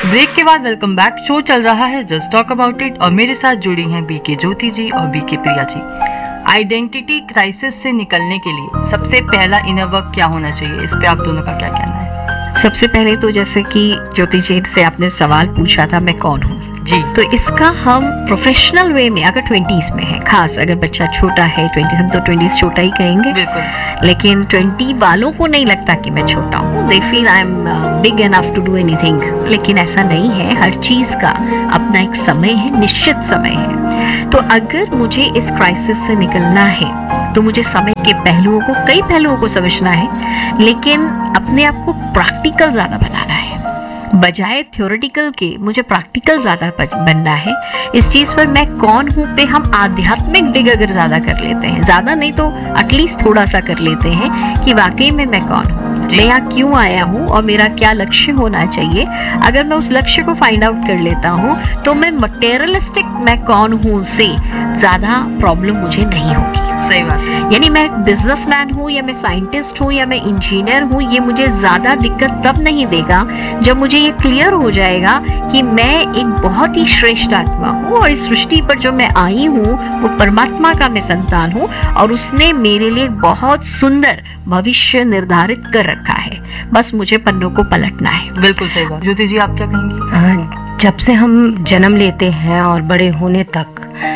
Break के बाद welcome back. Show चल रहा है जस्ट टॉक अबाउट इट और मेरे साथ जुड़ी हैं बीके ज्योति जी और BK Priya ji. Identity crisis से निकलने के लिए सबसे पहला इनर वर्क क्या होना चाहिए, इस पे आप दोनों का क्या कहना है? सबसे पहले तो जैसे कि ज्योति जी से आपने सवाल पूछा था मैं कौन हूँ जी, तो इसका हम प्रोफेशनल वे में अगर 20s में है, खास अगर बच्चा छोटा है 20, हम तो 20s छोटा ही कहेंगे बिल्कुल, लेकिन 20 वालों को नहीं लगता कि मैं छोटा हूँ। They feel I am big enough to do anything, लेकिन ऐसा नहीं है। हर चीज का अपना एक समय है, निश्चित समय है। तो अगर मुझे इस क्राइसिस से निकलना है तो मुझे समय के पहलुओं को, कई पहलुओं को समझना है, लेकिन अपने आप को प्रैक्टिकल ज्यादा बनाना है। बजाय थ्योरेटिकल के मुझे प्रैक्टिकल ज्यादा बनना है। इस चीज पर मैं कौन हूँ पे हम आध्यात्मिक डिग अगर ज्यादा कर लेते हैं, ज्यादा नहीं तो एटलीस्ट थोड़ा सा कर लेते हैं कि वाकई में मैं कौन हूँ, मैं यहाँ क्यों आया हूँ और मेरा क्या लक्ष्य होना चाहिए। अगर मैं उस लक्ष्य को फाइंड आउट कर लेता हूँ तो मैं मटेरियलिस्टिक मैं कौन हूँ से ज्यादा प्रॉब्लम मुझे नहीं होगी। सही बात है। यानी मैं बिजनेसमैन हूँ या मैं साइंटिस्ट हूँ या मैं इंजीनियर हूँ, ये मुझे ज्यादा दिक्कत तब नहीं देगा जब मुझे ये क्लियर हो जाएगा कि मैं एक बहुत ही श्रेष्ठ आत्मा हूँ और इस सृष्टि पर जो मैं आई हूँ वो परमात्मा का मैं संतान हूँ और उसने मेरे लिए बहुत सुंदर भविष्य निर्धारित कर रखा है। बस मुझे पन्नों को पलटना है। बिल्कुल सही बात। ज्योति जी आप क्या कहेंगी? जब से हम जन्म लेते हैं और बड़े होने तक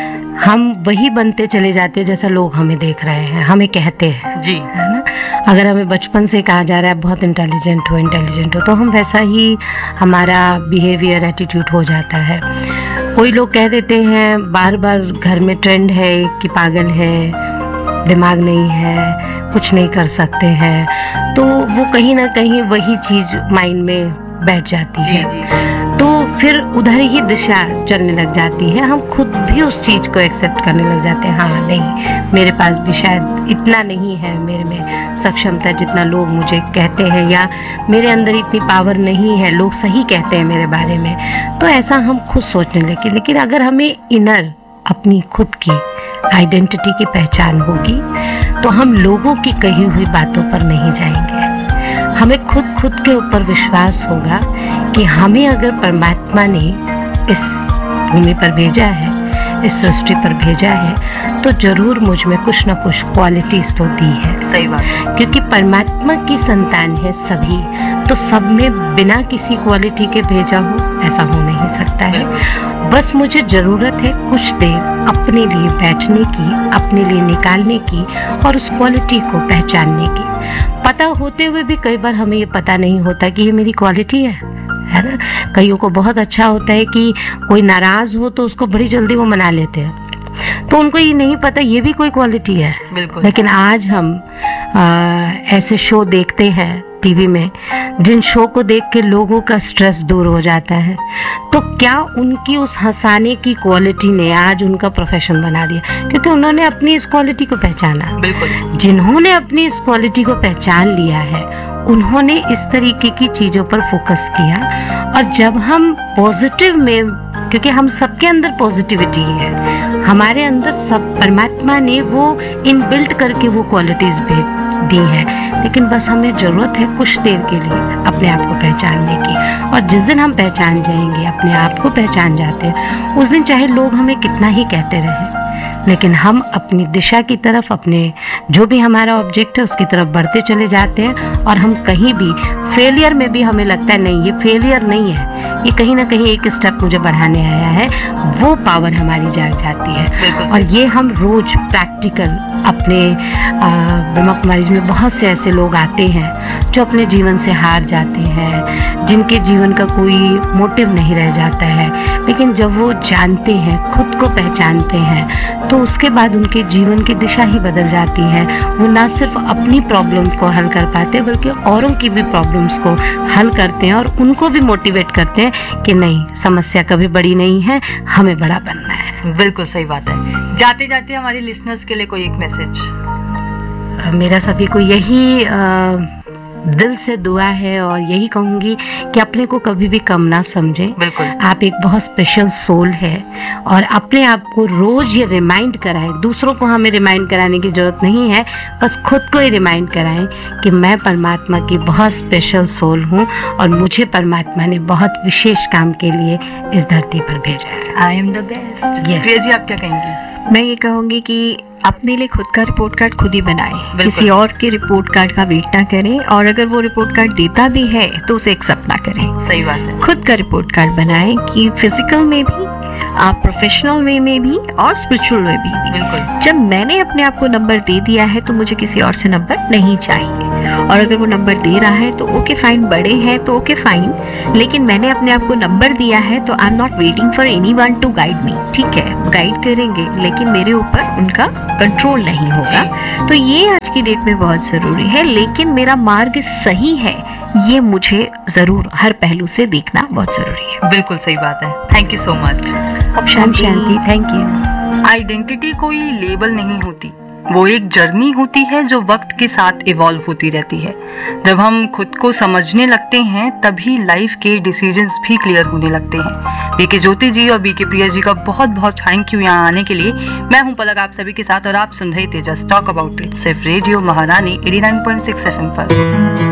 हम वही बनते चले जाते हैं जैसा लोग हमें देख रहे हैं, हमें कहते हैं जी, है ना। अगर हमें बचपन से कहा जा रहा है बहुत इंटेलिजेंट हो, तो हम वैसा ही हमारा बिहेवियर, एटीट्यूड हो जाता है। कोई लोग कह देते हैं बार बार घर में ट्रेंड है कि पागल है, दिमाग नहीं है, कुछ नहीं कर सकते हैं, तो वो कहीं ना कहीं वही चीज माइंड में बैठ जाती है। तो फिर उधर ही दिशा चलने लग जाती है। हम खुद भी उस चीज को एक्सेप्ट करने लग जाते हैं, हाँ नहीं मेरे पास भी शायद इतना नहीं है मेरे में सक्षमता जितना लोग मुझे कहते हैं, या मेरे अंदर इतनी पावर नहीं है, लोग सही कहते हैं मेरे बारे में। तो ऐसा हम खुद सोचने लगे। लेकिन अगर हमें इनर अपनी खुद की आइडेंटिटी की पहचान होगी तो हम लोगों की कही हुई बातों पर नहीं जाएंगे। हमें खुद के ऊपर विश्वास होगा कि हमें अगर परमात्मा ने इस भूमि पर भेजा है, इस सृष्टि पर भेजा है, तो जरूर मुझ में कुछ ना कुछ क्वालिटीज तो दी है। सही बात है। क्योंकि परमात्मा की संतान है सभी, तो सब में बिना किसी क्वालिटी के भेजा हो ऐसा हो नहीं सकता है। बस मुझे जरूरत है कुछ देर अपने लिए बैठने की, अपने लिए निकालने की और उस क्वालिटी को पहचानने की। पता होते हुए भी कई बार हमें ये पता नहीं होता कि ये मेरी क्वालिटी है ना। कईयों को बहुत अच्छा होता है कि कोई नाराज हो तो उसको बड़ी जल्दी वो मना लेते हैं, तो उनको ये नहीं पता ये भी कोई क्वालिटी है। बिल्कुल। लेकिन आज हम ऐसे शो देखते हैं टीवी में, जिन शो को देख के लोगों का स्ट्रेस दूर हो जाता है, तो क्या उनकी उस हंसाने की क्वालिटी ने आज उनका प्रोफेशन बना दिया? क्योंकि उन्होंने अपनी इस क्वालिटी को पहचाना। बिल्कुल। जिन्होंने अपनी इस क्वालिटी को पहचान लिया है उन्होंने इस तरीके की चीजों पर फोकस किया। और जब हम पॉजिटिव में, क्योंकि हम सबके अंदर पॉजिटिविटी है, हमारे अंदर सब परमात्मा ने वो इनबिल्ट करके वो क्वालिटीज दी है, लेकिन बस हमें जरूरत है कुछ देर के लिए अपने आप को पहचानने की। और जिस दिन हम पहचान जाएंगे, अपने आप को पहचान जाते हैं, उस दिन चाहे लोग हमें कितना ही कहते रहे, लेकिन हम अपनी दिशा की तरफ, अपने जो भी हमारा ऑब्जेक्ट है उसकी तरफ बढ़ते चले जाते हैं। और हम कहीं भी फेलियर में भी हमें लगता है नहीं ये फेलियर नहीं है, ये कहीं ना कहीं एक स्टेप मुझे बढ़ाने आया है, वो पावर हमारी जाग जाती है। और ये हम रोज प्रैक्टिकल अपने ब्रह्मा कुमारी में बहुत से ऐसे लोग आते हैं जो अपने जीवन से हार जाते हैं, जिनके जीवन का कोई मोटिव नहीं रह जाता है, लेकिन जब वो जानते हैं, खुद को पहचानते हैं, तो उसके बाद उनके जीवन की दिशा ही बदल जाती है। वो ना सिर्फ अपनी प्रॉब्लम को हल कर पाते बल्कि औरों की भी प्रॉब्लम्स को हल करते हैं और उनको भी मोटिवेट करते हैं कि नहीं समस्या कभी बड़ी नहीं है, हमें बड़ा बनना है। बिल्कुल सही बात है। जाते जाते हमारे लिसनर्स के लिए कोई एक मैसेज? मेरा सभी को यही दिल से दुआ है और यही कहूंगी कि अपने को कभी भी कम ना समझें। बिल्कुल। आप एक बहुत स्पेशल सोल है और अपने आप को रोज ये रिमाइंड कराएं। दूसरों को हमें रिमाइंड कराने की जरूरत नहीं है, बस खुद को ही रिमाइंड कराएं कि मैं परमात्मा की बहुत स्पेशल सोल हूँ और मुझे परमात्मा ने बहुत विशेष काम के लिए इस धरती पर भेजा है। I am the best. Yes. Priya ji, आप क्या कहेंगी? मैं ये कहूंगी कि अपने लिए खुद का रिपोर्ट कार्ड खुद ही बनाएं, बिल्कुल। किसी और के रिपोर्ट कार्ड का वेट ना करें, और अगर वो रिपोर्ट कार्ड देता भी है तो उसे एक्सेप्ट ना करें। सही बात है। खुद का रिपोर्ट कार्ड बनाएं कि फिजिकल में भी, आप प्रोफेशनल वे में भी और स्पिरिचुअल वे में भी। बिल्कुल। जब मैंने अपने आप को नंबर दे दिया है तो मुझे किसी और से नंबर नहीं चाहिए, और अगर वो नंबर दे रहा है तो ओके फाइन, बड़े हैं तो ओके फाइन, लेकिन मैंने अपने आप को नंबर दिया है तो I am not waiting for anyone to guide me. ठीक है, गाइड करेंगे लेकिन मेरे ऊपर उनका कंट्रोल नहीं होगा। तो ये आज की डेट में बहुत जरूरी है, लेकिन मेरा मार्ग सही है ये मुझे जरूर हर पहलू से देखना बहुत जरूरी है। बिल्कुल सही बात है। Thank you so much. अब शांति, थैंक यू। आइडेंटिटी कोई लेबल नहीं होती, वो एक जर्नी होती है जो वक्त के साथ इवॉल्व होती रहती है। जब हम खुद को समझने लगते हैं तभी लाइफ के डिसीजंस भी क्लियर होने लगते हैं। बीके ज्योति जी और बीके प्रिया जी का बहुत बहुत थैंक यू यहाँ आने के लिए। मैं हूँ पलक आप सभी के साथ और आप सुन रहे थे जस्ट टॉक अबाउट इट, सिर्फ रेडियो महारानी 89.6 FM पर।